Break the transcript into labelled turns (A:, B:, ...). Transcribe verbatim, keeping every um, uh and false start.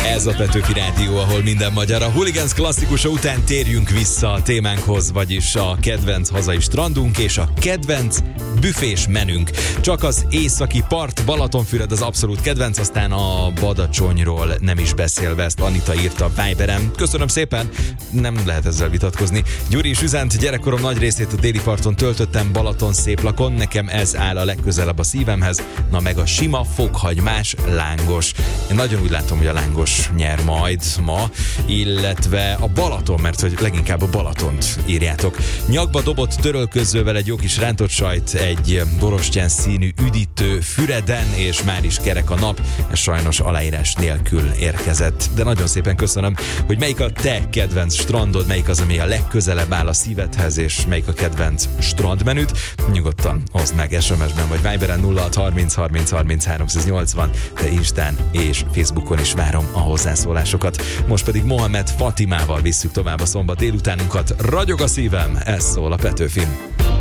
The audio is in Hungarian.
A: Ez a Petőfi Rádió, ahol minden magyar. A Hooligans klasszikusa után térjünk vissza a témánkhoz, vagyis a kedvenc hazai strandunk és a kedvenc büfés menünk. Csak az északi part, Balatonfüred az abszolút kedvenc, aztán a Badacsonyról nem is beszélve, ezt Anita írta Viberen. Köszönöm szépen, nem lehet ezzel vitatkozni. Gyuri is üzent, gyerekkorom nagy részét a déli parton töltöttem, Balaton széplakon, nekem ez áll a legközelebb a szívemhez, na meg a sima fokhagymás lángos. Én nagyon úgy látom, hogy a lángos nyer majd ma, illetve a Balaton, mert hogy leginkább a Balatont írjátok. Nyakba dobott törölközővel egy jó kis rántott sajt, egy borostyán színű üdítő Füreden, és már is kerek a nap, ez sajnos aláírás nélkül érkezett. De nagyon szépen köszönöm, hogy melyik a te kedvenc strandod, melyik az, ami a legközelebb áll a szívedhez, és melyik a kedvenc strandmenüt. Nyugodtan hozd meg es em es-ben vagy Viberen nulla hat harminc harminc harminc háromszáznyolcvan, de Instán és Facebookon is várom a hozzászólásokat. Most pedig Mohamed Fatimával visszük tovább a szombat délutánunkat. Ragyog a szívem, ez szól a Petőfin.